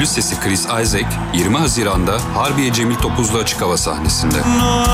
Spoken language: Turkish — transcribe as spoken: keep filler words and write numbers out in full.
Gönüllü sesi Chris Isaak, yirmi Haziran'da Harbiye Cemil Topuzlu açık hava sahnesinde.